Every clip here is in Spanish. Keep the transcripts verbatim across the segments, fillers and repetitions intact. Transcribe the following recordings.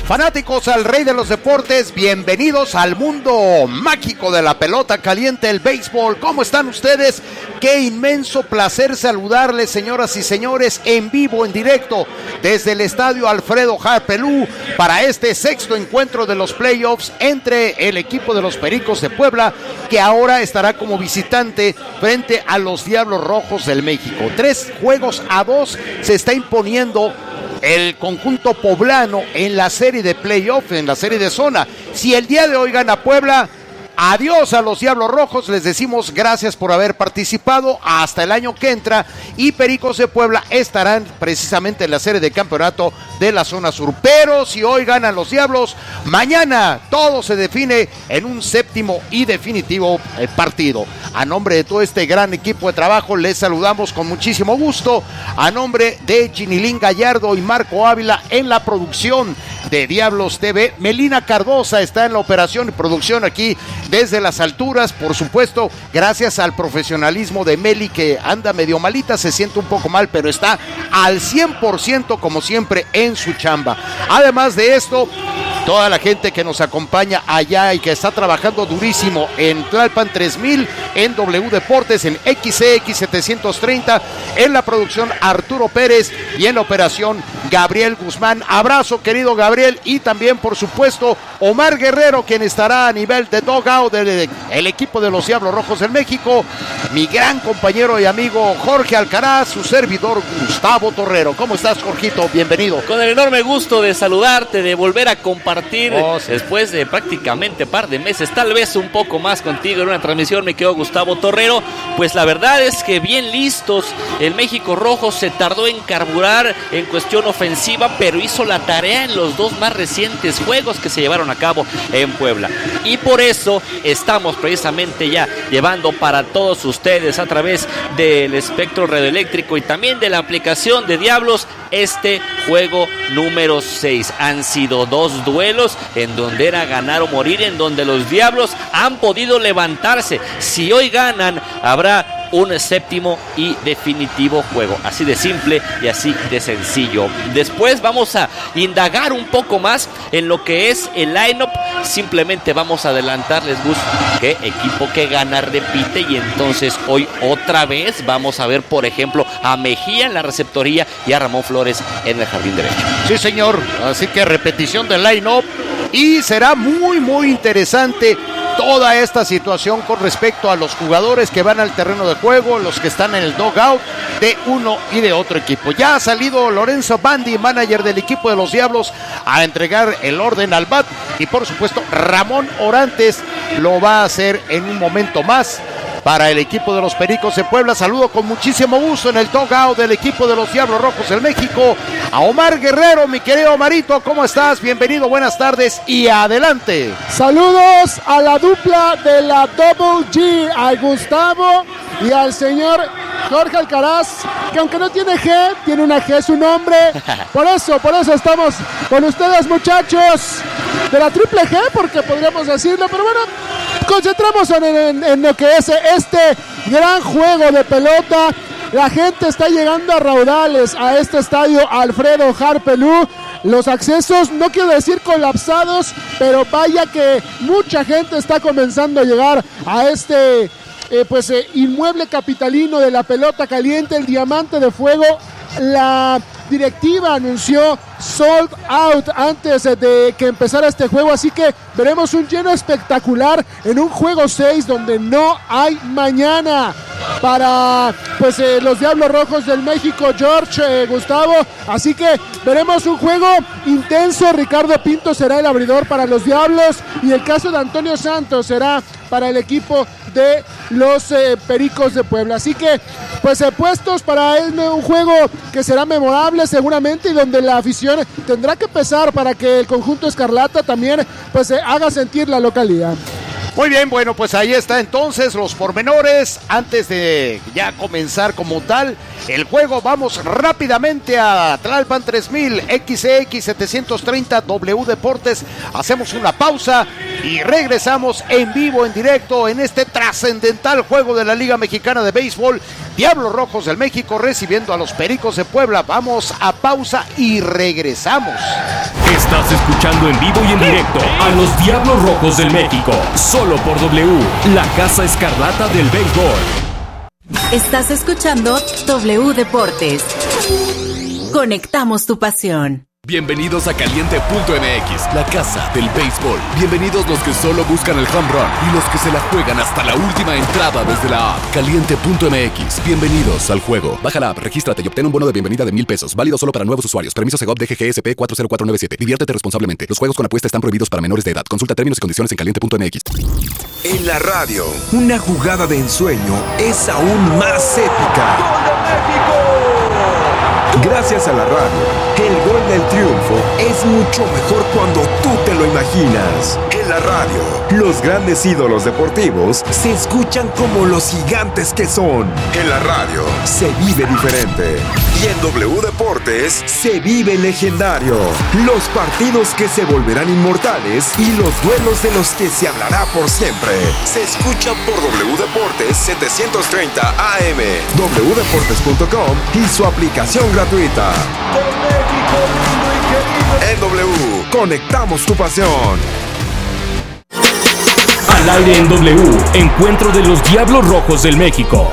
Fanáticos al rey de los deportes, bienvenidos al mundo mágico de la pelota caliente, el béisbol. ¿Cómo están ustedes? Qué inmenso placer saludarles, señoras y señores, en vivo, en directo, desde el estadio Alfredo Harpelú, para este sexto encuentro de los playoffs entre el equipo de los Pericos de Puebla, que ahora estará como visitante frente a los Diablos Rojos del México. Tres juegos a dos se está imponiendo el conjunto poblano en la serie de playoff, en la serie de zona. Si el día de hoy gana Puebla, adiós a los Diablos Rojos, les decimos gracias por haber participado hasta el año que entra, y Pericos de Puebla estarán precisamente en la serie de campeonato de la zona sur. Pero si hoy ganan los Diablos, mañana todo se define en un séptimo y definitivo partido. A nombre de todo este gran equipo de trabajo, les saludamos con muchísimo gusto. A nombre de Ginilín Gallardo y Marco Ávila en la producción de Diablos T V, Melina Cardosa está en la operación y producción aquí desde las alturas, por supuesto, gracias al profesionalismo de Meli, que anda medio malita, se siente un poco mal, pero está al cien por ciento como siempre en su chamba. Además de esto, toda la gente que nos acompaña allá y que está trabajando durísimo en Tlalpan tres mil, en W Deportes, en X C X setecientos treinta, en la producción Arturo Pérez y en la operación Gabriel Guzmán. Abrazo, querido Gabriel, y también, por supuesto, Omar Guerrero, quien estará a nivel de dugout del el equipo de los Diablos Rojos del México, mi gran compañero y amigo Jorge Alcaraz, su servidor Gustavo Torrero. ¿Cómo estás, Jorgito? Bienvenido. Con el enorme gusto de saludarte, de volver a compartir oh, sí. después de prácticamente par de meses, tal vez un poco más contigo en una transmisión, me quedo Gustavo Torrero. Pues la verdad es que bien listos, el México Rojo se tardó en carburar en cuestión ofensiva, pero hizo la tarea en los dos más recientes juegos que se llevaron a cabo en Puebla, y por eso estamos precisamente ya llevando para todos ustedes a través del espectro radioeléctrico y también de la aplicación de Diablos este juego número seis. Han sido dos duelos en donde era ganar o morir, en donde los Diablos han podido levantarse. Si hoy ganan, habrá un séptimo y definitivo juego, así de simple y así de sencillo. Después vamos a indagar un poco más en lo que es el line-up. Simplemente vamos a adelantarles, Gus, que equipo que gana repite, y entonces hoy otra vez vamos a ver, por ejemplo, a Mejía en la receptoría y a Ramón Flores en el jardín derecho. Sí, señor, así que repetición del line-up, y será muy muy interesante toda esta situación con respecto a los jugadores que van al terreno de juego, los que están en el dugout de uno y de otro equipo. Ya ha salido Lorenzo Bandi, manager del equipo de los Diablos, a entregar el orden al bat, y por supuesto Ramón Orantes lo va a hacer en un momento más para el equipo de los Pericos de Puebla. Saludo con muchísimo gusto en el dugout del equipo de los Diablos Rojos del México a Omar Guerrero. Mi querido Omarito, ¿cómo estás? Bienvenido, buenas tardes y adelante. Saludos a la dupla de la Double G, al Gustavo y al señor Jorge Alcaraz, que aunque no tiene G, tiene una G su nombre. Por eso, por eso estamos con ustedes, muchachos, de la triple G, porque podríamos decirlo, pero bueno, concentramos en, en, en lo que es este gran juego de pelota. La gente está llegando a raudales a este estadio Alfredo Harpelú. Los accesos, no quiero decir colapsados, pero vaya que mucha gente está comenzando a llegar a este eh, pues eh, inmueble capitalino de la pelota caliente, el Diamante de Fuego. La directiva anunció sold out antes de que empezara este juego, así que veremos un lleno espectacular en un juego seis donde no hay mañana para pues eh, los Diablos Rojos del México, George, eh, Gustavo, así que veremos un juego intenso. Ricardo Pinto será el abridor para los Diablos, y el caso de Antonio Santos será para el equipo de los eh, Pericos de Puebla. Así que pues eh, puestos para él, un juego que será memorable seguramente, y donde la afición tendrá que pesar para que el conjunto escarlata también pues eh, haga sentir la localidad. Muy bien, bueno, pues ahí está entonces los pormenores. Antes de ya comenzar como tal el juego, vamos rápidamente a Tlalpan tres mil, X C X setecientos treinta, W Deportes. Hacemos una pausa y regresamos en vivo, en directo, en este trascendental juego de la Liga Mexicana de Béisbol. Diablos Rojos del México recibiendo a los Pericos de Puebla. Vamos a pausa y regresamos. Esto Estás escuchando en vivo y en directo a los Diablos Rojos del México, solo por W, la Casa Escarlata del béisbol. Estás escuchando W Deportes. Conectamos tu pasión. Bienvenidos a Caliente punto M X, la casa del béisbol. Bienvenidos los que solo buscan el home run y los que se la juegan hasta la última entrada desde la app. Caliente punto M X, bienvenidos al juego. Baja la app, regístrate y obtén un bono de bienvenida de mil pesos. Válido solo para nuevos usuarios. Permiso Segov D G G S P cuatro cero cuatro nueve siete. Diviértete responsablemente. Los juegos con apuesta están prohibidos para menores de edad. Consulta términos y condiciones en Caliente punto M X. En la radio, una jugada de ensueño es aún más épica. ¡Gol de México! Gracias a la radio, el gol del triunfo es mucho mejor cuando tú te lo imaginas. En la radio, los grandes ídolos deportivos se escuchan como los gigantes que son. En la radio, se vive diferente. Y en W Deportes, se vive legendario. Los partidos que se volverán inmortales y los duelos de los que se hablará por siempre. Se escuchan por W Deportes setecientos treinta A M, w deportes punto com y su aplicación gratuita. En W, conectamos tu pasión. Al aire en W, encuentro de los Diablos Rojos del México.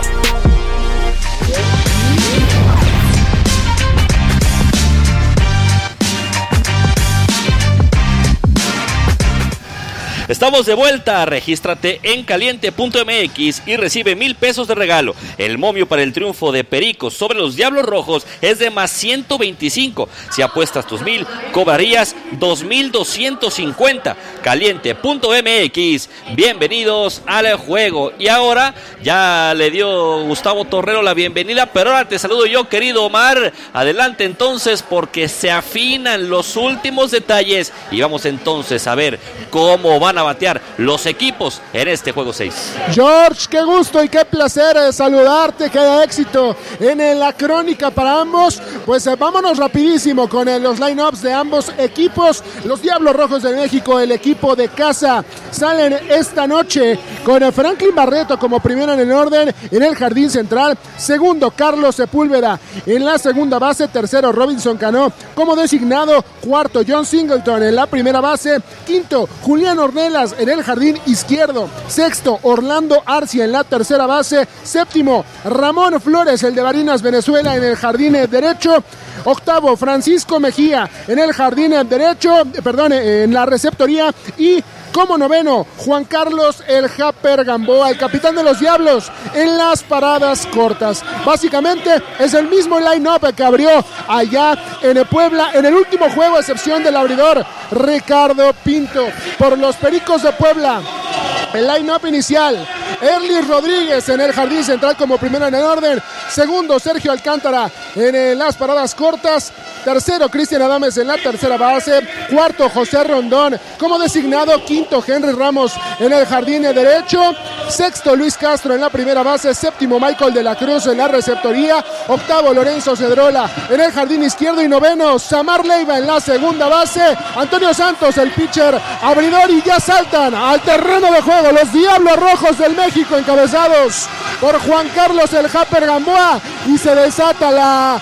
Estamos de vuelta, regístrate en caliente punto M X y recibe mil pesos de regalo. El momio para el triunfo de Pericos sobre los Diablos Rojos es de más ciento veinticinco. Si apuestas tus mil, cobrarías dos mil doscientos cincuenta. caliente punto M X, bienvenidos al juego. Y ahora ya le dio Gustavo Torrero la bienvenida, pero ahora te saludo yo, querido Omar. Adelante entonces, porque se afinan los últimos detalles y vamos entonces a ver cómo van a batear los equipos en este juego seis. George, qué gusto y qué placer eh, saludarte, qué éxito en la crónica para ambos. Pues eh, vámonos rapidísimo con eh, los lineups de ambos equipos. Los Diablos Rojos de México, el equipo de casa, salen esta noche con eh, Franklin Barreto como primero en el orden en el jardín central, segundo Carlos Sepúlveda en la segunda base, tercero Robinson Cano como designado, cuarto John Singleton en la primera base, quinto Julián Ornelas en el jardín izquierdo, sexto Orlando Arcia en la tercera base, séptimo Ramón Flores, el de Barinas Venezuela, en el jardín derecho, octavo Francisco Mejía en el jardín derecho, perdón, en la receptoría, y como noveno, Juan Carlos El Japper Gamboa, el capitán de los Diablos, en las paradas cortas. Básicamente es el mismo line-up que abrió allá en Puebla en el último juego, a excepción del abridor Ricardo Pinto. Por los Pericos de Puebla, el line-up inicial: Erlis Rodríguez en el jardín central como primero en el orden, segundo Sergio Alcántara en las paradas cortas, tercero Cristian Adames en la tercera base, cuarto José Rondón como designado, quinto Henry Ramos en el jardín derecho, sexto Luis Castro en la primera base, séptimo Michael de la Cruz en la receptoría, octavo Lorenzo Cedrola en el jardín izquierdo y noveno Samar Leiva en la segunda base, Antonio Santos el pitcher abridor, y ya saltan al terreno de juego los Diablos Rojos del México encabezados por Juan Carlos El Japper Gamboa, y se desata la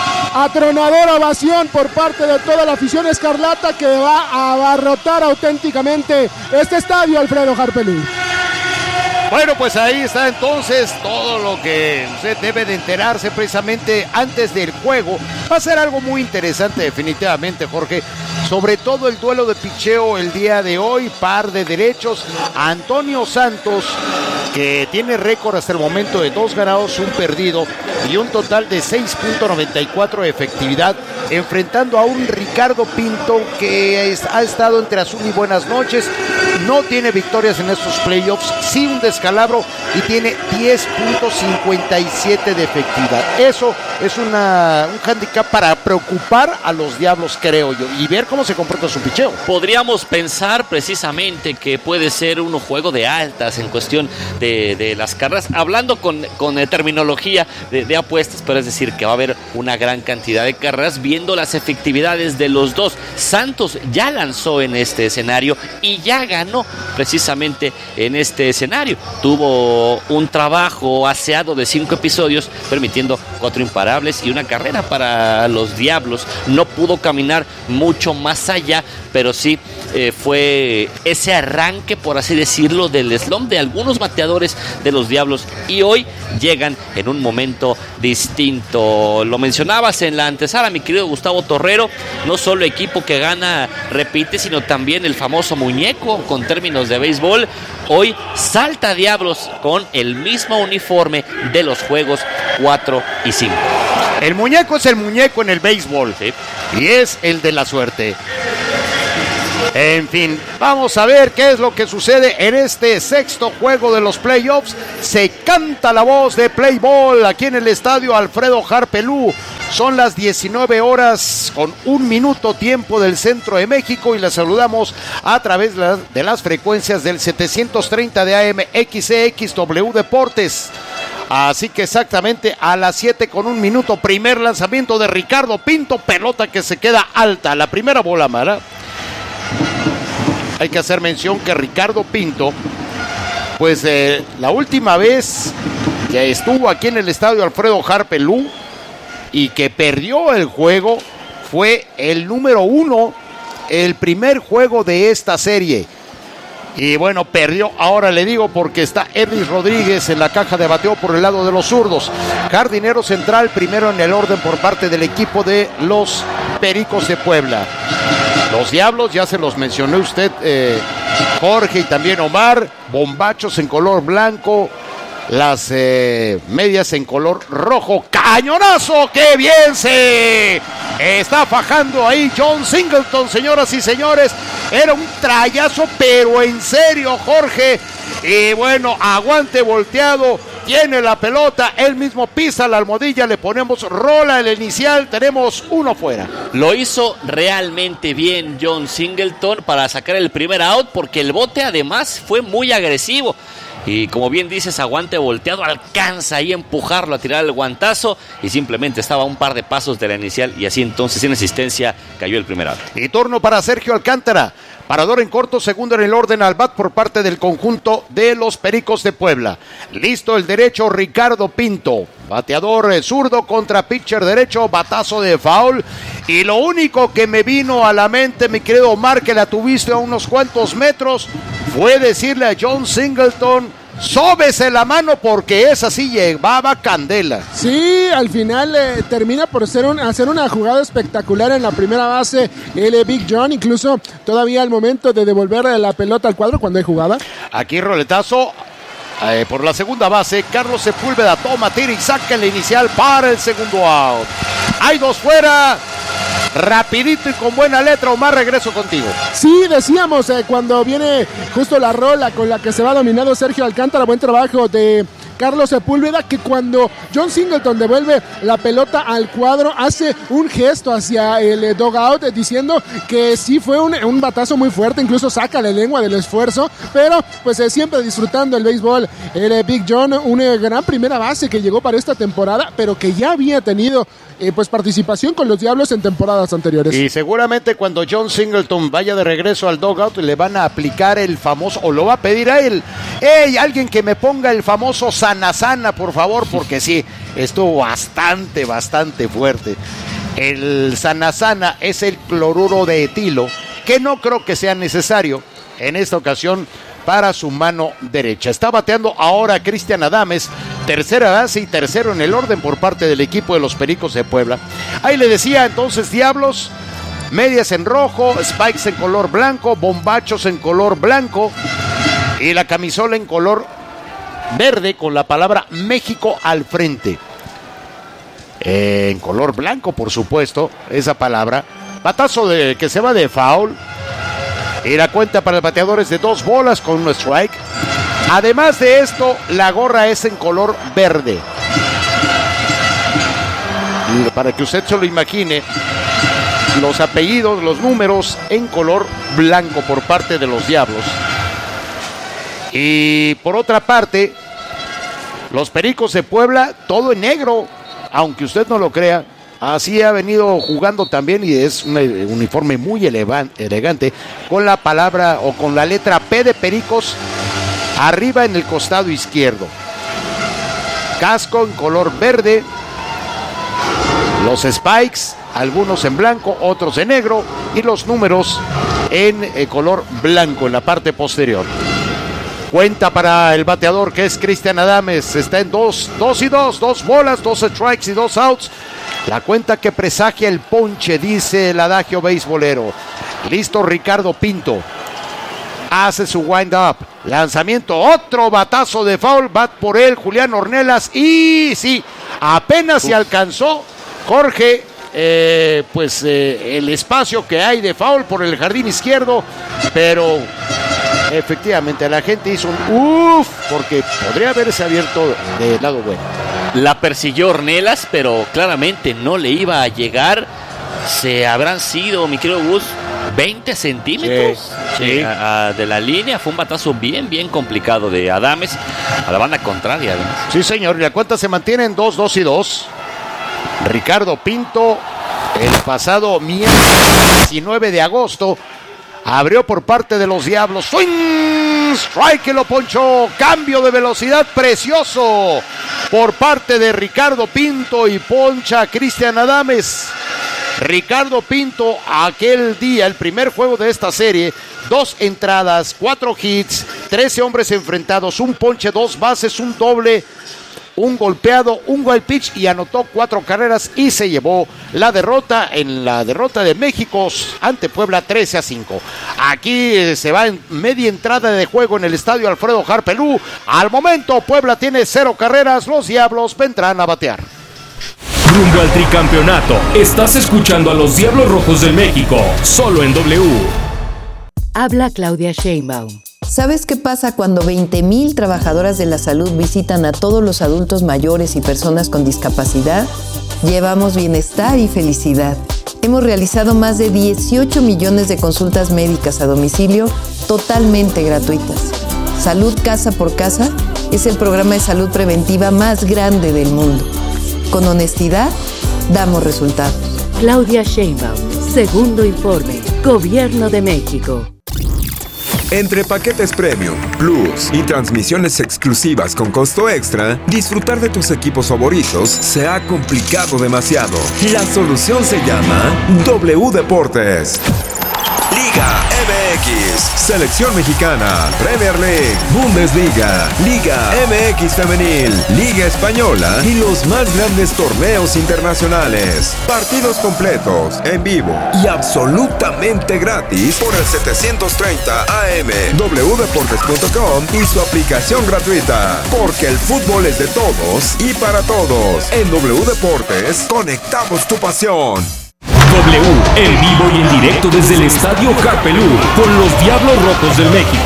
atronadora ovación por parte de toda la afición escarlata, que va a abarrotar auténticamente este estadio, Alfredo Harpelín. Bueno, pues ahí está entonces todo lo que usted debe de enterarse precisamente antes del juego. Va a ser algo muy interesante definitivamente, Jorge. Sobre todo el duelo de picheo el día de hoy, par de derechos. Antonio Santos, que tiene récord hasta el momento de dos ganados, un perdido y un total de seis punto noventa y cuatro de efectividad, enfrentando a un Ricardo Pinto que es, ha estado entre azul y buenas noches. No tiene victorias en estos playoffs, sí un descalabro, y tiene diez punto cincuenta y siete de efectividad. Eso es una, un handicap para preocupar a los Diablos, creo yo, y ver cómo se comporta su picheo. Podríamos pensar precisamente que puede ser un juego de altas en cuestión de, de las carreras, hablando con, con eh, terminología de, de apuestas, pero es decir que va a haber una gran cantidad de carreras viendo las efectividades de los dos. Santos ya lanzó en este escenario y ya ganó ganó precisamente en este escenario. Tuvo un trabajo aseado de cinco episodios, permitiendo cuatro imparables y una carrera para los Diablos. No pudo caminar mucho más allá, pero sí eh, fue ese arranque, por así decirlo, del slump de algunos bateadores de los Diablos, y hoy llegan en un momento distinto. Lo mencionabas en la antesala, mi querido Gustavo Torrero, no solo equipo que gana repite, sino también el famoso muñeco con términos de béisbol. Hoy salta Diablos con el mismo uniforme de los juegos cuatro y cinco. El muñeco es el muñeco en el béisbol, sí, y es el de la suerte. En fin, vamos a ver qué es lo que sucede en este sexto juego de los playoffs. Se canta la voz de Play Ball aquí en el estadio Alfredo Harpelú. Son las diecinueve horas con un minuto tiempo del centro de México y la saludamos a través de las frecuencias del setecientos treinta de A M X C X W Deportes. Así que exactamente a las siete con un minuto, primer lanzamiento de Ricardo Pinto, pelota que se queda alta, la primera bola mala. Hay que hacer mención que Ricardo Pinto, pues eh, la última vez que estuvo aquí en el estadio Alfredo Harpelú y que perdió el juego fue el número uno, el primer juego de esta serie. Y bueno, perdió, ahora le digo, porque está Edris Rodríguez en la caja de bateo por el lado de los zurdos. Jardinero central, primero en el orden por parte del equipo de los Pericos de Puebla. Los Diablos, ya se los mencionó usted, eh, Jorge y también Omar, bombachos en color blanco, las eh, medias en color rojo. ¡Cañonazo! ¡Qué bien se está fajando ahí John Singleton, señoras y señores! Era un trayazo, pero en serio, Jorge. Y bueno, aguante volteado, tiene la pelota, él mismo pisa la almohadilla, le ponemos rola el inicial, tenemos uno fuera. Lo hizo realmente bien John Singleton para sacar el primer out, porque el bote además fue muy agresivo. Y como bien dices, aguante volteado, alcanza ahí a empujarlo, a tirar el guantazo, y simplemente estaba a un par de pasos de la inicial, y así entonces sin asistencia cayó el primer out. Y turno para Sergio Alcántara, parador en corto, segundo en el orden al bat por parte del conjunto de los Pericos de Puebla. Listo el derecho Ricardo Pinto, bateador zurdo contra pitcher derecho, batazo de foul. Y lo único que me vino a la mente, mi querido Omar, que la tuviste a unos cuantos metros, fue decirle a John Singleton: sóbese la mano, porque esa sí llevaba candela. Sí, al final eh, termina por ser un, hacer una jugada espectacular en la primera base el Big John, incluso todavía al momento de devolver la pelota al cuadro cuando hay jugada. Aquí roletazo eh, por la segunda base, Carlos Sepúlveda toma, tira y saca el inicial para el segundo out. Hay dos fuera. Rapidito y con buena letra, Omar, regreso contigo. Sí, decíamos eh, cuando viene justo la rola con la que se va dominando Sergio Alcántara, buen trabajo de Carlos Sepúlveda, que cuando John Singleton devuelve la pelota al cuadro, hace un gesto hacia el dugout diciendo que sí fue un, un batazo muy fuerte, incluso saca la lengua del esfuerzo, pero pues eh, siempre disfrutando el béisbol. El eh, Big John, una gran primera base que llegó para esta temporada, pero que ya había tenido eh, pues participación con los Diablos en temporadas anteriores. Y seguramente cuando John Singleton vaya de regreso al dugout le van a aplicar el famoso, o lo va a pedir a él: ¡hey, alguien que me ponga el famoso sana sana, por favor! Porque sí, estuvo bastante, bastante fuerte. El sana sana es el cloruro de etilo, que no creo que sea necesario en esta ocasión para su mano derecha. Está bateando ahora Cristian Adames, tercera base y tercero en el orden por parte del equipo de los Pericos de Puebla. Ahí le decía entonces Diablos, medias en rojo, spikes en color blanco, bombachos en color blanco y la camisola en color verde con la palabra México al frente. Eh, en color blanco, por supuesto, esa palabra. Batazo de, que se va de foul. Y la cuenta para el bateador es de dos bolas con un strike. Además de esto, la gorra es en color verde. Y para que usted se lo imagine, los apellidos, los números en color blanco por parte de los Diablos. Y por otra parte, los Pericos de Puebla, todo en negro, aunque usted no lo crea. Así ha venido jugando también y es un uniforme muy elevan, elegante con la palabra o con la letra P de Pericos arriba en el costado izquierdo. Casco en color verde. Los spikes, algunos en blanco, otros en negro y los números en eh, color blanco en la parte posterior. Cuenta para el bateador que es Cristian Adames. Está en dos, dos y dos, dos bolas, dos strikes y dos outs. La cuenta que presagia el ponche, dice el adagio beisbolero. Listo Ricardo Pinto. Hace su wind up. Lanzamiento, otro batazo de foul. Bat por él, Julián Ornelas. Y sí, apenas Uf. se alcanzó Jorge, eh, pues eh, el espacio que hay de foul por el jardín izquierdo. Pero efectivamente la gente hizo un uff porque podría haberse abierto del lado bueno. La persiguió Ornelas, pero claramente no le iba a llegar. Se habrán sido, mi querido Gus, veinte centímetros sí, sí. A, a, de la línea. Fue un batazo bien, bien complicado de Adames a la banda contraria. Además. Sí, señor. Y la cuenta se mantiene en dos, dos y dos. Ricardo Pinto, el pasado miércoles diecinueve de agosto, abrió por parte de los Diablos. Swing, strike que lo ponchó. Cambio de velocidad precioso por parte de Ricardo Pinto y poncha a Cristian Adames. Ricardo Pinto, aquel día, el primer juego de esta serie, dos entradas, cuatro hits, trece hombres enfrentados, un ponche, dos bases, un doble, un golpeado, un wild pitch y anotó cuatro carreras y se llevó la derrota en la derrota de México ante Puebla trece a cinco. Aquí se va en media entrada de juego en el estadio Alfredo Harpelú. Al momento Puebla tiene cero carreras, los Diablos vendrán a batear. Rumbo al tricampeonato, estás escuchando a los Diablos Rojos del México, solo en W. Habla Claudia Sheinbaum. ¿Sabes qué pasa cuando veinte mil trabajadoras de la salud visitan a todos los adultos mayores y personas con discapacidad? Llevamos bienestar y felicidad. Hemos realizado más de dieciocho millones de consultas médicas a domicilio totalmente gratuitas. Salud Casa por Casa es el programa de salud preventiva más grande del mundo. Con honestidad, damos resultados. Claudia Sheinbaum, segundo informe, Gobierno de México. Entre paquetes Premium, Plus y transmisiones exclusivas con costo extra, disfrutar de tus equipos favoritos se ha complicado demasiado. La solución se llama W Deportes. Liga M X, Selección Mexicana, Premier League, Bundesliga, Liga M X Femenil, Liga Española y los más grandes torneos internacionales. Partidos completos, en vivo y absolutamente gratis por el setecientos treinta A M, w deportes punto com y su aplicación gratuita. Porque el fútbol es de todos y para todos. En W Deportes, conectamos tu pasión. W, en vivo y en directo desde el Estadio Harpelú, con los Diablos Rojos del México.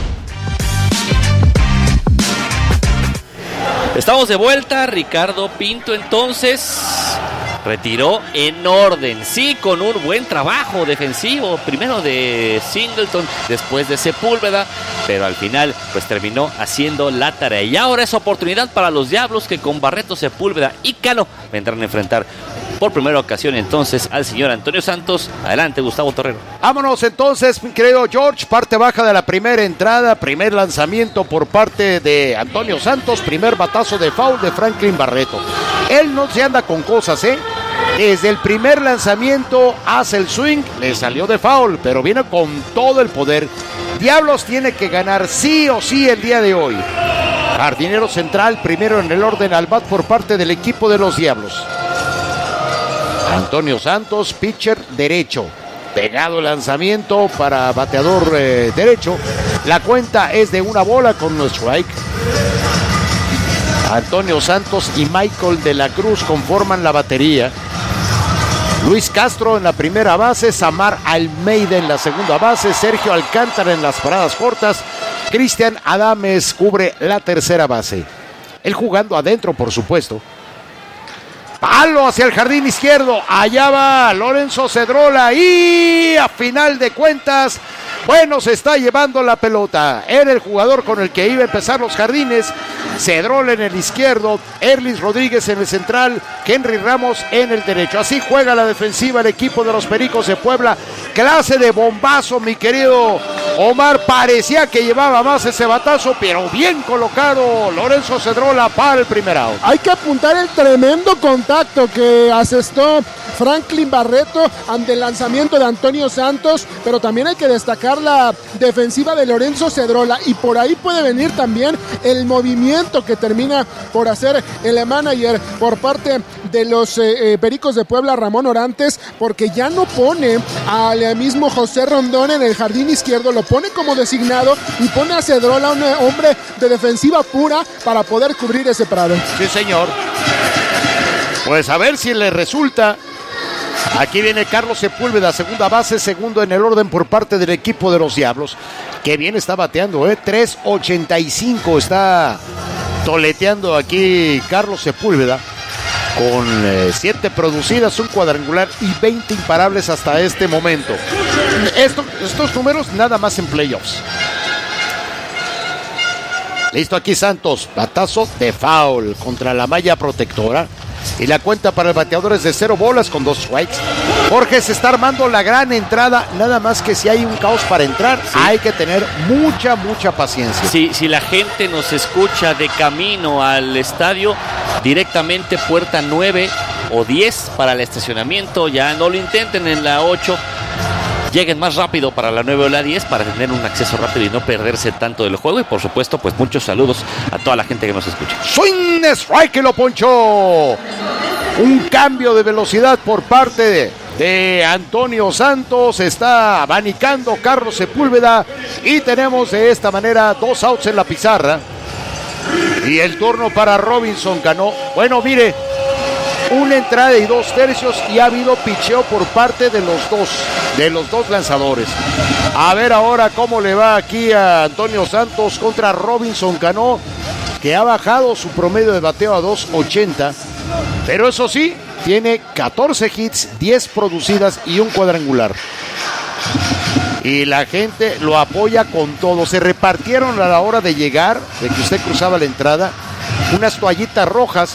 Estamos de vuelta. Ricardo Pinto entonces retiró en orden, sí, con un buen trabajo defensivo, primero de Singleton, después de Sepúlveda, pero al final pues terminó haciendo la tarea. Y ahora es oportunidad para los Diablos, que con Barreto, Sepúlveda y Cano vendrán a enfrentar por primera ocasión entonces al señor Antonio Santos. Adelante, Gustavo Torrero. Vámonos entonces, mi querido George, parte baja de la primera entrada, primer lanzamiento por parte de Antonio Santos, primer batazo de foul de Franklin Barreto. Él no se anda con cosas, ¿eh? Desde el primer lanzamiento hace el swing, le salió de foul, pero viene con todo el poder. Diablos tiene que ganar sí o sí el día de hoy. Jardinero central, primero en el orden al bat por parte del equipo de los Diablos. Antonio Santos, pitcher derecho. Pegado el lanzamiento para bateador eh, derecho. La cuenta es de una bola con un strike. Antonio Santos y Michael de la Cruz conforman la batería. Luis Castro en la primera base, Samar Almeida en la segunda base, Sergio Alcántara en las paradas cortas, Cristian Adames cubre la tercera base. Él jugando adentro, por supuesto. Palo hacia el jardín izquierdo, allá va Lorenzo Cedrola y a final de cuentas Bueno, se está llevando la pelota. Era el jugador con el que iba a empezar los Jardines. Cedrol en el izquierdo, Erlis Rodríguez en el central, Henry Ramos en el derecho. Así juega la defensiva el equipo de los Pericos de Puebla. Clase de bombazo, mi querido Omar. Parecía que llevaba más ese batazo, pero bien colocado Lorenzo Cedrola para el primer out. Hay que apuntar el tremendo contacto que asestó Franklin Barreto ante el lanzamiento de Antonio Santos, pero también hay que destacar la defensiva de Lorenzo Cedrola, y por ahí puede venir también el movimiento que termina por hacer el manager por parte de los eh, eh, Pericos de Puebla, Ramón Orantes, porque ya no pone al mismo José Rondón en el jardín izquierdo, lo pone como designado y pone a Cedrola, un hombre de defensiva pura, para poder cubrir ese prado. Sí, señor. Pues a ver si le resulta. Aquí viene Carlos Sepúlveda, segunda base, segundo en el orden por parte del equipo de los Diablos. Que bien está bateando, ¿eh? tres ochenta y cinco está toleteando aquí Carlos Sepúlveda. Con eh, siete producidas, un cuadrangular y veinte imparables hasta este momento. Esto, estos números nada más en playoffs. Listo aquí Santos, batazo de foul contra la malla protectora. Y la cuenta para el bateador es de cero bolas con dos strikes. Jorge se está armando la gran entrada, nada más que si hay un caos para entrar, sí. Hay que tener mucha, mucha paciencia. Sí, si la gente nos escucha de camino al estadio, directamente puerta nueve o diez para el estacionamiento, ya no lo intenten en la ocho. Lleguen más rápido para la nueve o la diez para tener un acceso rápido y no perderse tanto del juego. Y por supuesto, pues muchos saludos a toda la gente que nos escucha. Swing strike que lo ponchó. Un cambio de velocidad por parte de, de Antonio Santos. Está abanicando Carlos Sepúlveda. Y tenemos de esta manera dos outs en la pizarra. Y el turno para Robinson Cano. Bueno, mire. Una entrada y dos tercios y ha habido picheo por parte de los dos, de los dos lanzadores. A ver ahora cómo le va aquí a Antonio Santos contra Robinson Cano, que ha bajado su promedio de bateo a dos ochenta. Pero eso sí, tiene catorce hits, diez producidas y un cuadrangular. Y la gente lo apoya con todo. Se repartieron a la hora de llegar, de que usted cruzaba la entrada, unas toallitas rojas.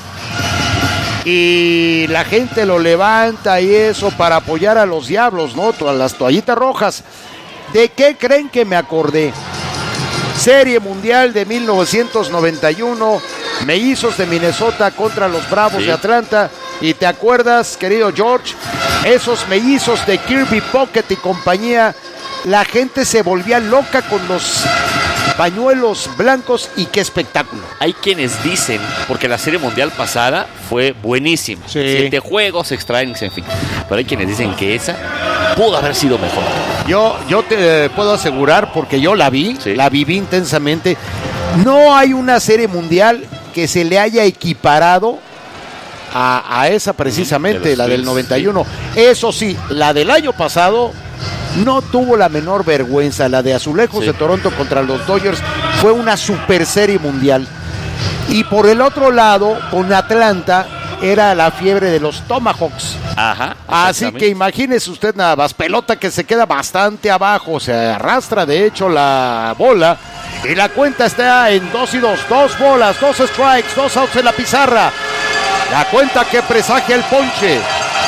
Y la gente lo levanta y eso para apoyar a los Diablos, ¿no? Todas las toallitas rojas. ¿De qué creen que me acordé? Serie Mundial de mil novecientos noventa y uno, Mellizos de Minnesota contra los Bravos sí. de Atlanta. Y te acuerdas, querido George, esos mellizos de Kirby Puckett y compañía, la gente se volvía loca con los pañuelos blancos y qué espectáculo. Hay quienes dicen, porque la Serie Mundial pasada fue buenísima, sí. siete juegos, extra innings, en fin, pero hay quienes dicen que esa pudo haber sido mejor. Yo, yo te eh, puedo asegurar, porque yo la vi, sí. la viví intensamente, no hay una Serie Mundial que se le haya equiparado a, a esa precisamente, de la del noventa y uno. Sí. Eso sí, la del año pasado no tuvo la menor vergüenza. La de Azulejos sí. de Toronto contra los Dodgers fue una super serie mundial. Y por el otro lado, con Atlanta, era la fiebre de los Tomahawks. Ajá. Así que imagínese usted nada más, pelota que se queda bastante abajo, se arrastra de hecho la bola. Y la cuenta está en dos y dos, dos bolas, dos strikes, dos outs en la pizarra. La cuenta que presagia el ponche.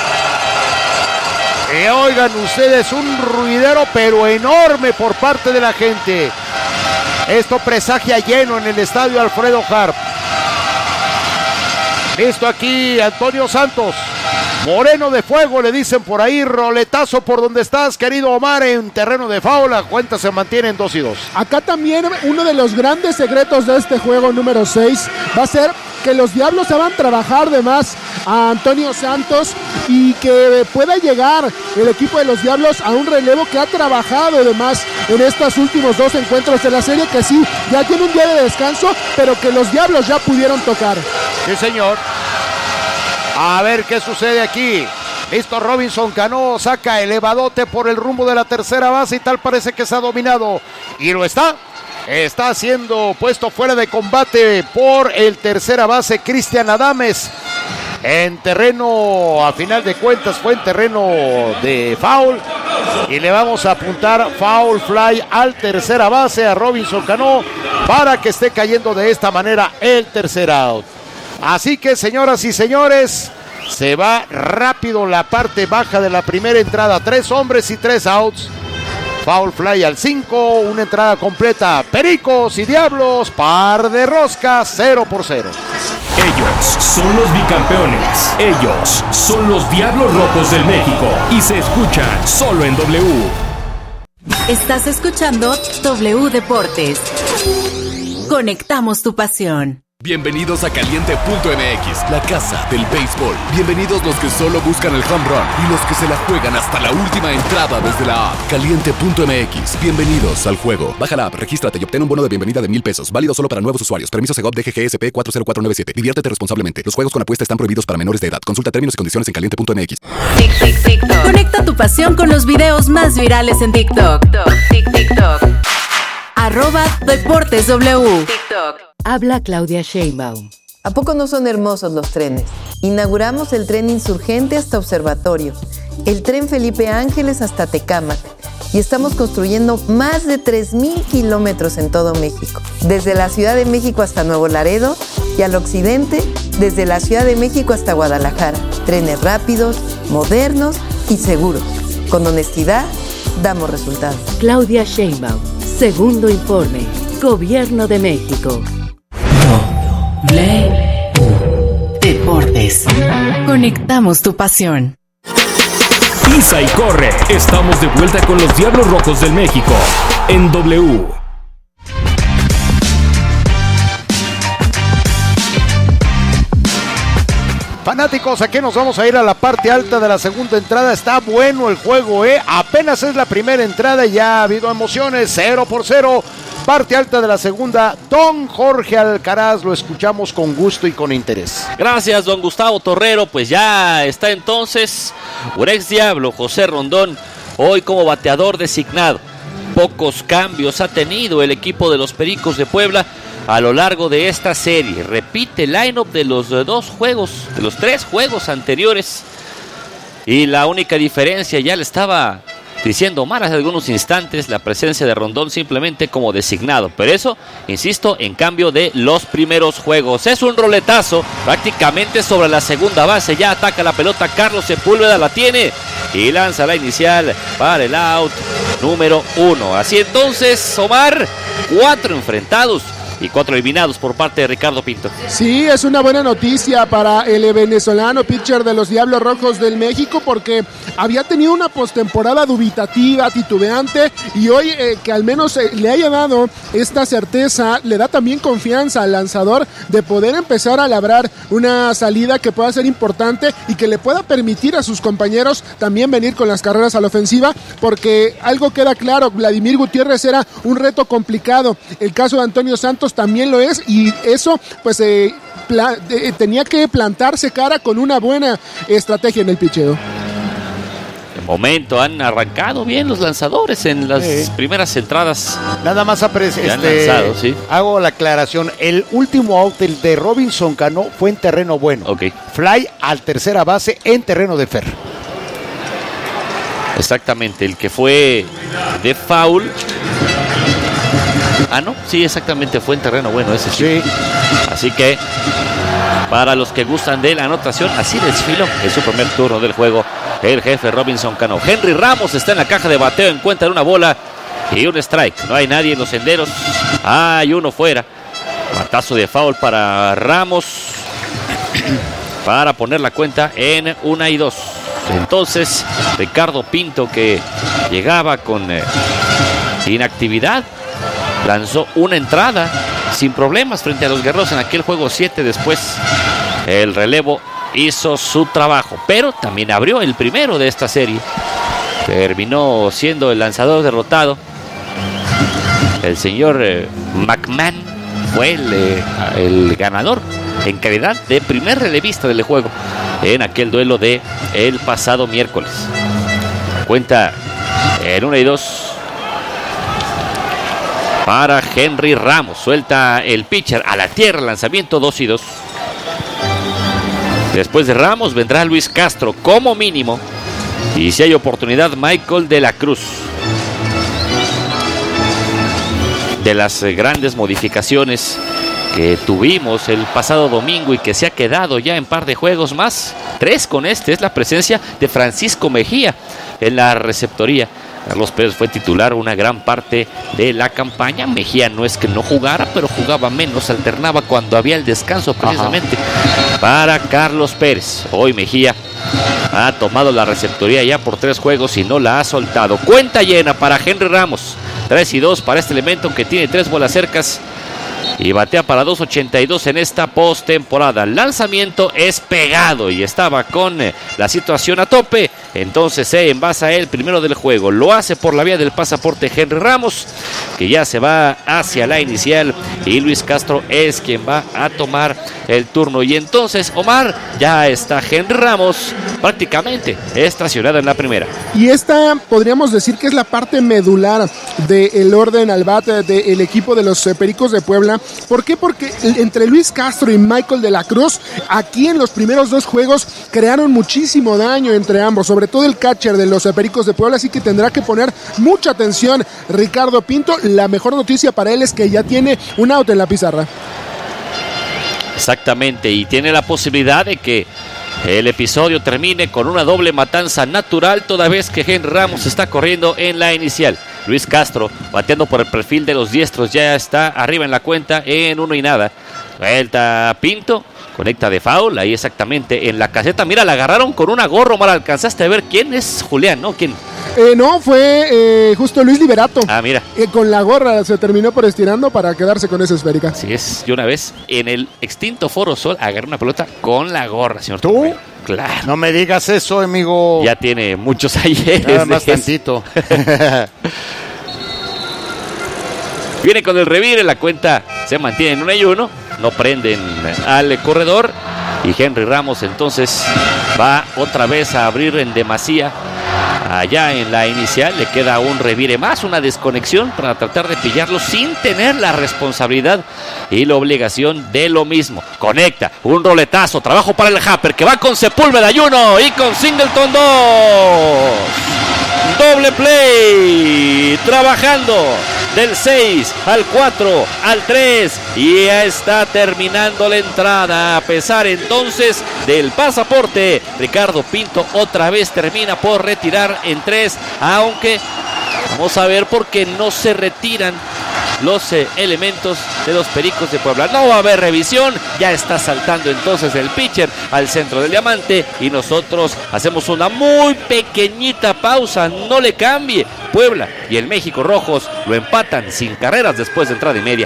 Y oigan ustedes, un ruidero pero enorme por parte de la gente. Esto presagia lleno en el estadio Alfredo Harp. Listo aquí Antonio Santos. Moreno de fuego, le dicen por ahí, roletazo por donde estás, querido Omar, en terreno de foul. La cuenta se mantiene en dos y dos. Acá también uno de los grandes secretos de este juego número seis va a ser que los Diablos se van a trabajar de más a Antonio Santos y que pueda llegar el equipo de los Diablos a un relevo que ha trabajado de más en estos últimos dos encuentros de la serie, que sí, ya tiene un día de descanso, pero que los Diablos ya pudieron tocar. Sí, señor. A ver qué sucede aquí. Listo, Robinson Cano saca elevadote por el rumbo de la tercera base y tal parece que se ha dominado. Y lo está. Está siendo puesto fuera de combate por el tercera base Cristian Adames. En terreno, a final de cuentas, fue en terreno de foul. y le vamos a apuntar foul fly al tercera base a Robinson Cano para que esté cayendo de esta manera el tercer out. Así que, señoras y señores, se va rápido la parte baja de la primera entrada. Tres hombres y tres outs. Foul fly al cinco, una entrada completa. Pericos y Diablos, par de roscas, cero por cero. Ellos son los bicampeones. Ellos son los Diablos Rojos del México. Y se escuchan solo en W. Estás escuchando W Deportes. Conectamos tu pasión. Bienvenidos a Caliente punto M X, la casa del béisbol. Bienvenidos los que solo buscan el home run y los que se la juegan hasta la última entrada desde la app. Caliente punto M X, bienvenidos al juego. Baja la app, regístrate y obtén un bono de bienvenida de mil pesos. Válido solo para nuevos usuarios. Permiso Segov D G G S P cuatro cero cuatro nueve siete. Diviértete responsablemente. Los juegos con apuesta están prohibidos para menores de edad. Consulta términos y condiciones en caliente punto M X. Tic, tic, TikTok. Conecta tu pasión con los videos más virales en TikTok. Tic, TikTok. Arroba Deportes W. TikTok. Habla Claudia Sheinbaum. ¿A poco no son hermosos los trenes? Inauguramos el tren Insurgente hasta Observatorio, el tren Felipe Ángeles hasta Tecámac y estamos construyendo más de tres mil kilómetros en todo México. Desde la Ciudad de México hasta Nuevo Laredo y al occidente, desde la Ciudad de México hasta Guadalajara. Trenes rápidos, modernos y seguros. Con honestidad, damos resultados. Claudia Sheinbaum. Segundo informe. Gobierno de México. W Deportes. Conectamos tu pasión. Pisa y corre. Estamos de vuelta con los Diablos Rojos del México en W. Fanáticos, aquí nos vamos a ir a la parte alta de la segunda entrada. Está bueno el juego, ¿eh? Apenas es la primera entrada y ya ha habido emociones. Cero por cero. Parte alta de la segunda, don Jorge Alcaraz, lo escuchamos con gusto y con interés. Gracias, don Gustavo Torrero. Pues ya está entonces un ex Diablo, José Rondón, hoy como bateador designado. Pocos cambios ha tenido el equipo de los Pericos de Puebla a lo largo de esta serie. Repite el line-up de los dos juegos, de los tres juegos anteriores. Y la única diferencia, ya le estaba diciendo Omar hace algunos instantes, la presencia de Rondón simplemente como designado. Pero eso, insisto, en cambio de los primeros juegos. Es un roletazo prácticamente sobre la segunda base. Ya ataca la pelota Carlos Sepúlveda, la tiene y lanza la inicial para el out número uno. Así entonces, Omar, cuatro enfrentados y cuatro eliminados por parte de Ricardo Pinto. Sí, es una buena noticia para el venezolano pitcher de los Diablos Rojos del México, porque había tenido una postemporada dubitativa, titubeante, y hoy eh, que al menos eh, le haya dado esta certeza, le da también confianza al lanzador de poder empezar a labrar una salida que pueda ser importante y que le pueda permitir a sus compañeros también venir con las carreras a la ofensiva, porque algo queda claro, Vladimir Gutiérrez era un reto complicado, el caso de Antonio Santos también lo es, y eso pues eh, pla- eh, tenía que plantarse cara con una buena estrategia en el picheo. De momento han arrancado bien los lanzadores en las sí. primeras entradas. Nada más apre- este, lanzado, ¿sí? Hago la aclaración, el último out, el de Robinson Cano, fue en terreno bueno. Okay. Fly al tercera base en terreno de Fer. Exactamente, el que fue de foul. Ah, no, sí, exactamente, fue en terreno bueno ese. Sí. Así que, para los que gustan de la anotación, así desfiló en su primer turno del juego el jefe Robinson Cano. Henry Ramos está en la caja de bateo, encuentra una bola y un strike. No hay nadie en los senderos. Hay uno fuera. Batazo de foul para Ramos para poner la cuenta en una y dos. Entonces, Ricardo Pinto, que llegaba con eh, inactividad, lanzó una entrada sin problemas frente a los Guerreros en aquel juego siete. Después el relevo hizo su trabajo, pero también abrió el primero de esta serie. Terminó siendo el lanzador derrotado. El señor eh, McMahon fue el, eh, el ganador en calidad de primer relevista del juego en aquel duelo de el pasado miércoles. Cuenta en una y dos para Henry Ramos. Suelta el pitcher a la tierra, lanzamiento dos y dos. Después de Ramos vendrá Luis Castro como mínimo Y si hay oportunidad, Michael de la Cruz. De las grandes modificaciones que tuvimos el pasado domingo y que se ha quedado ya en par de juegos más, tres con este, es la presencia de Francisco Mejía en la receptoría. Carlos Pérez fue titular una gran parte de la campaña. Mejía no es que no jugara, pero jugaba menos, alternaba cuando había el descanso precisamente. Ajá. Para Carlos Pérez. Hoy Mejía ha tomado la receptoría ya por tres juegos y no la ha soltado. Cuenta llena para Henry Ramos. tres y dos para este elemento, aunque tiene tres bolas cercas. Y batea para dos ochenta y dos en esta postemporada. El lanzamiento es pegado y estaba con eh, la situación a tope. Entonces se envasa el primero del juego. Lo hace por la vía del pasaporte Henry Ramos, que ya se va hacia la inicial. Y Luis Castro es quien va a tomar el turno. Y entonces, Omar, ya está Henry Ramos prácticamente estacionado en la primera. Y esta podríamos decir que es la parte medular del orden al bat del equipo de los Pericos de Puebla. ¿Por qué? Porque entre Luis Castro y Michael de la Cruz, aquí en los primeros dos juegos crearon muchísimo daño entre ambos, sobre todo el catcher de los Pericos de Puebla, así que tendrá que poner mucha atención Ricardo Pinto. La mejor noticia para él es que ya tiene un out en la pizarra. Exactamente, y tiene la posibilidad de que el episodio termine con una doble matanza natural, toda vez que Henry Ramos está corriendo en la inicial. Luis Castro, bateando por el perfil de los diestros, ya está arriba en la cuenta en uno y nada. Vuelta Pinto, conecta de foul, ahí exactamente en la caseta. Mira, la agarraron con una gorra, mal alcanzaste a ver quién es Julián, ¿no? ¿Quién? Eh, no, fue eh, justo Luis Liberato. Ah, mira. Eh, con la gorra se terminó por estirando para quedarse con esa esférica. Así es, y una vez en el extinto Foro Sol agarró una pelota con la gorra, señor. ¿Tú? Tormero. Claro. No me digas eso, amigo. Ya tiene muchos ayeres. Nada más tantito. Viene con el revire, la cuenta se mantiene en uno y uno. No prenden al corredor. Y Henry Ramos entonces va otra vez a abrir en demasía. Allá en la inicial le queda un revire más, una desconexión para tratar de pillarlo sin tener la responsabilidad y la obligación de lo mismo. Conecta, un roletazo, trabajo para el Happer que va con Sepúlveda y uno y con Singleton dos. Doble play, trabajando del seis al cuatro al tres y ya está terminando la entrada. A pesar entonces del pasaporte, Ricardo Pinto otra vez termina por retirar en tres, aunque vamos a ver por qué no se retiran los eh, elementos de los Pericos de Puebla. No va a haber revisión, ya está saltando entonces el pitcher al centro del diamante y nosotros hacemos una muy pequeñita pausa. No le cambie. Puebla y el México Rojos lo empatan sin carreras después de entrada y media.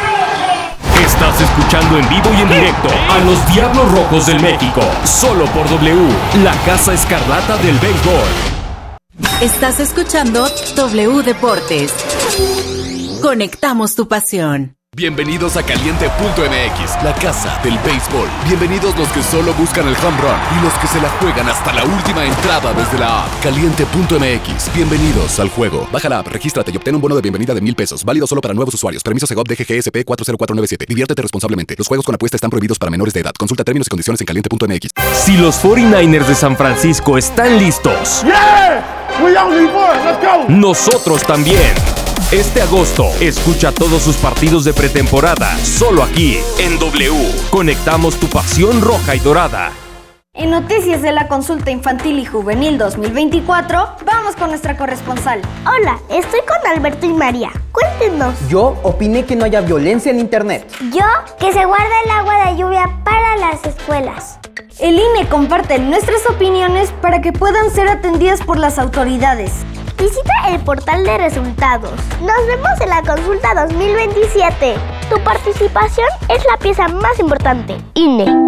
Estás escuchando en vivo y en directo a los Diablos Rojos del México, solo por W, la Casa Escarlata del Béisbol. Estás escuchando W Deportes. Conectamos tu pasión. Bienvenidos a Caliente punto M X, la casa del béisbol. Bienvenidos los que solo buscan el home run y los que se la juegan hasta la última entrada desde la app. Caliente punto M X, bienvenidos al juego. Baja la app, regístrate y obtén un bono de bienvenida de mil pesos. Válido solo para nuevos usuarios. Permiso Segov D G G S P cuatro cero cuatro nueve siete. Diviértete responsablemente. Los juegos con apuesta están prohibidos para menores de edad. Consulta términos y condiciones en Caliente punto M X. Si los cuarenta y nueve ers de San Francisco están listos, ¡Yeah! We only won. Let's go. Nosotros también. Este agosto, escucha todos sus partidos de pretemporada, solo aquí, en W. Conectamos tu pasión roja y dorada. En noticias de la consulta infantil y juvenil dos mil veinticuatro, vamos con nuestra corresponsal. Hola, estoy con Alberto y María. Cuéntenos. Yo opiné que no haya violencia en internet. Yo, que se guarde el agua de lluvia para las escuelas. El I N E comparte nuestras opiniones para que puedan ser atendidas por las autoridades. Visita el portal de resultados. Nos vemos en la consulta dos mil veintisiete. Tu participación es la pieza más importante. I N E.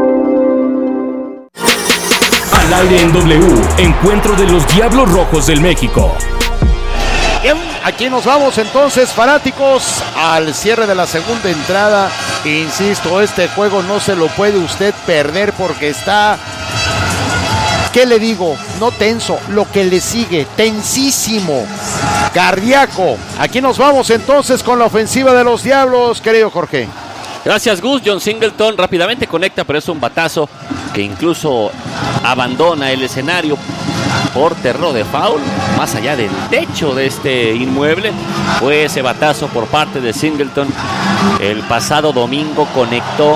Al aire en W, encuentro de los Diablos Rojos del México. Bien, aquí nos vamos entonces, fanáticos, al cierre de la segunda entrada. Insisto, este juego no se lo puede usted perder porque está... ¿Qué le digo? No tenso, lo que le sigue, tensísimo, cardíaco. Aquí nos vamos entonces con la ofensiva de los Diablos, querido Jorge. Gracias, Gus. John Singleton rápidamente conecta, pero es un batazo que incluso abandona el escenario. por terreno de foul, más allá del techo de este inmueble. Fue ese batazo por parte de Singleton. El pasado domingo conectó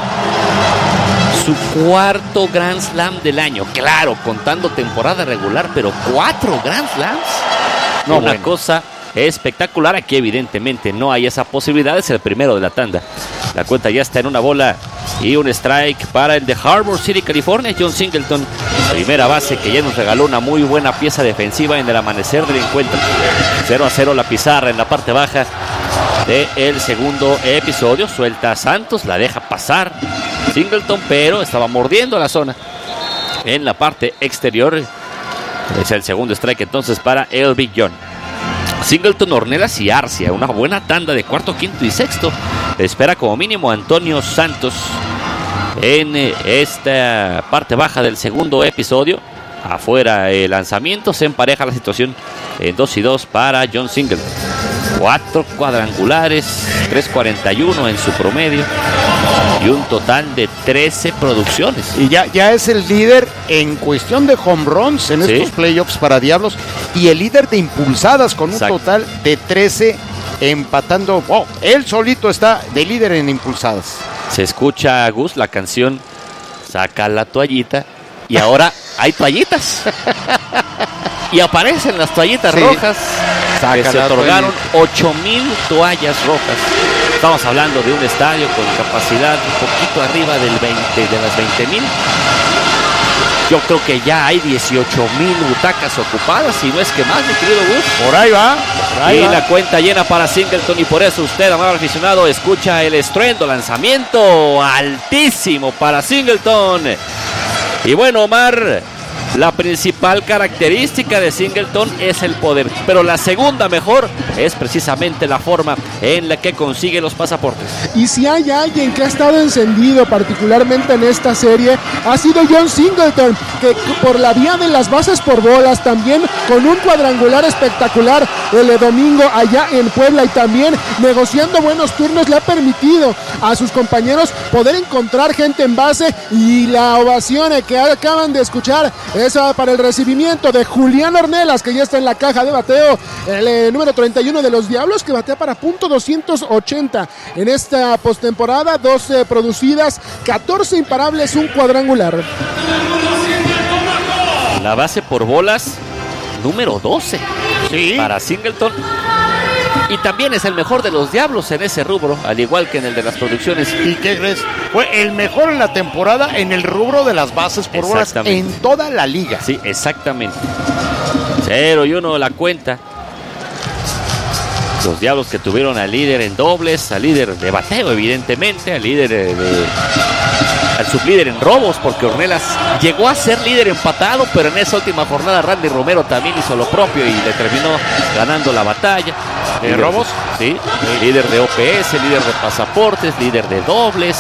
su cuarto Grand Slam del año. Claro, contando temporada regular, pero cuatro Grand Slams. No, Una bueno. cosa espectacular. Aquí evidentemente no hay esa posibilidad. Es el primero de la tanda. La cuenta ya está en una bola y un strike para el de Harbor City, California, John Singleton. Primera base que ya nos regaló una muy buena pieza defensiva en el amanecer del encuentro. cero a cero la pizarra en la parte baja del segundo episodio. Suelta a Santos, la deja pasar Singleton, pero estaba mordiendo la zona en la parte exterior. Es el segundo strike entonces para el Big John. Singleton, Ornelas y Arcia. Una buena tanda de cuarto, quinto y sexto. Espera como mínimo Antonio Santos en esta parte baja del segundo episodio. Afuera el lanzamiento. Se empareja la situación en dos y dos para John Singleton. Cuatro cuadrangulares, tres cuarenta y uno en su promedio y un total de trece producciones. Y ya, ya es el líder en cuestión de home runs en ¿Sí? estos playoffs para Diablos y el líder de impulsadas con un Exacto. total de trece, empatando. Oh, él solito está de líder en impulsadas. Se escucha, Gus, la canción Saca la toallita y ahora hay toallitas. Y aparecen las toallitas sí. rojas. Que se otorgaron ocho mil toallas rojas. Estamos hablando de un estadio con capacidad un poquito arriba del veinte, de las veinte mil. Yo creo que ya hay dieciocho mil butacas ocupadas, si no es que más, mi querido Gus. Por ahí va. Por ahí y va. la cuenta llena para Singleton, y por eso usted, amable aficionado, escucha el estruendo, lanzamiento altísimo para Singleton. Y bueno, Omar, la principal característica de Singleton es el poder, pero la segunda mejor es precisamente la forma en la que consigue los pasaportes. Y si hay alguien que ha estado encendido particularmente en esta serie, ha sido John Singleton, que por la vía de las bases por bolas, también con un cuadrangular espectacular el domingo allá en Puebla, y también negociando buenos turnos, le ha permitido a sus compañeros poder encontrar gente en base, y la ovación que acaban de escuchar esa para el recibimiento de Julián Ornelas, que ya está en la caja de bateo, el eh, número treinta y uno de los Diablos, que batea para punto doscientos ochenta en esta postemporada, doce producidas, catorce imparables, un cuadrangular. La base por bolas número doce sí. para Singleton. Y también es el mejor de los Diablos en ese rubro, al igual que en el de las producciones. ¿Y qué crees? Fue el mejor en la temporada en el rubro de las bases por bolas en toda la liga. Sí, exactamente. cero y uno la cuenta. Los Diablos que tuvieron al líder en dobles, al líder de bateo evidentemente, al líder de... de al sublíder en robos, porque Ornelas llegó a ser líder empatado, pero en esa última jornada Randy Romero también hizo lo propio y le terminó ganando la batalla. ¿De líder, robos? Sí, sí, líder de O P S, líder de pasaportes, líder de dobles.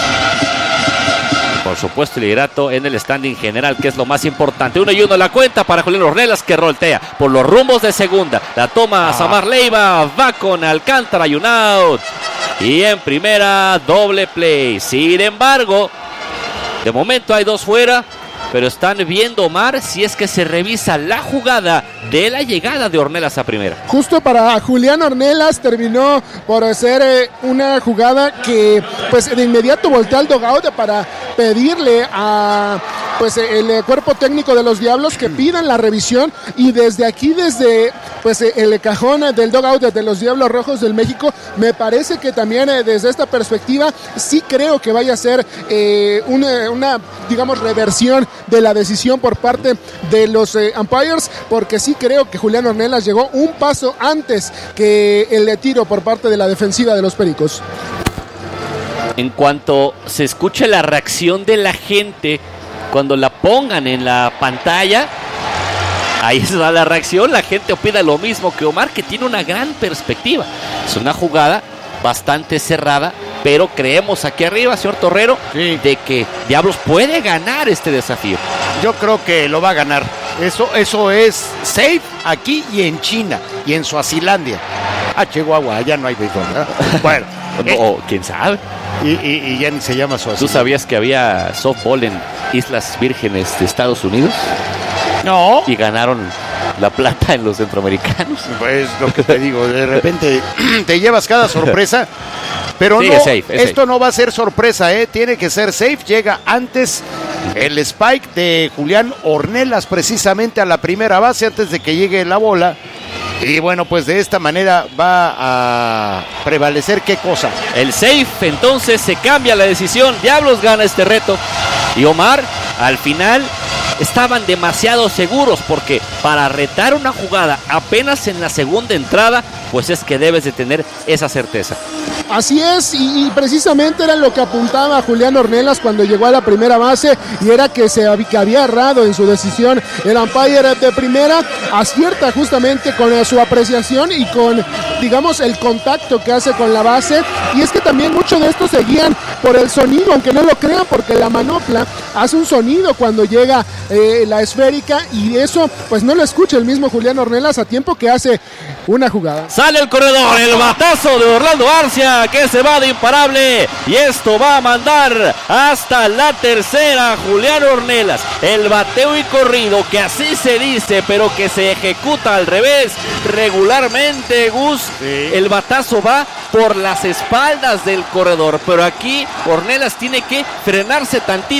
Por supuesto, el liderato en el standing general, que es lo más importante. Uno y uno la cuenta para Julián Ornelas, que roltea por los rumbos de segunda. La toma ah. Samar Leiva, va con Alcántara y un out. Y en primera, doble play. Sin embargo, de momento hay dos fuera, pero están viendo, Omar, si es que se revisa la jugada de la llegada de Ornelas a primera. Justo para Julián Ornelas terminó por hacer eh, una jugada que pues de inmediato voltea al dugout para pedirle a pues el eh, cuerpo técnico de los Diablos que pidan la revisión, y desde aquí, desde pues el cajón del dugout de los Diablos Rojos del México, me parece que también eh, desde esta perspectiva sí creo que vaya a ser eh, una, una digamos reversión de la decisión por parte de los eh, umpires, porque sí creo que Julián Ornelas llegó un paso antes que el de tiro por parte de la defensiva de los Pericos. En cuanto se escuche la reacción de la gente cuando la pongan en la pantalla, ahí está la reacción. La gente opina lo mismo que Omar, que tiene una gran perspectiva. Es una jugada bastante cerrada, pero creemos aquí arriba, señor Torrero, sí, de que Diablos puede ganar este desafío. Yo creo que lo va a ganar. Eso, eso es safe aquí y en China y en Suazilandia. Ah, Chihuahua, allá no hay béisbol, ¿verdad? Bueno, no, eh, quién sabe. Y, y, y ya ni se llama Suazilandia. ¿Tú sabías que había softball en Islas Vírgenes de Estados Unidos? No. Y ganaron la plata en los centroamericanos. Pues lo que te digo, de repente te llevas cada sorpresa. Pero sí, no, es safe, es esto safe. no va a ser sorpresa, ¿eh? Tiene que ser safe. Llega antes el spike de Julián Ornelas precisamente a la primera base antes de que llegue la bola. Y bueno, pues de esta manera va a prevalecer ¿qué cosa? El safe, entonces se cambia la decisión. Diablos gana este reto. Y Omar, al final, estaban demasiado seguros porque para retar una jugada apenas en la segunda entrada, pues es que debes de tener esa certeza. Así es, y, y precisamente era lo que apuntaba Julián Ornelas cuando llegó a la primera base, y era que se que había errado en su decisión. El umpire de primera acierta justamente con su apreciación y con, digamos, el contacto que hace con la base. Y es que también muchos de estos se guían por el sonido, aunque no lo crean, porque la manopla hace un sonido cuando llega eh, la esférica, y eso pues no lo escucha el mismo Julián Ornelas a tiempo que hace una jugada. Sale el corredor, el batazo de Orlando Arcia, que se va de imparable, y esto va a mandar hasta la tercera Julián Ornelas. El bateo y corrido, que así se dice, pero que se ejecuta al revés regularmente, Gus. Sí. El batazo va por las espaldas del corredor, pero aquí Ornelas tiene que frenarse tantito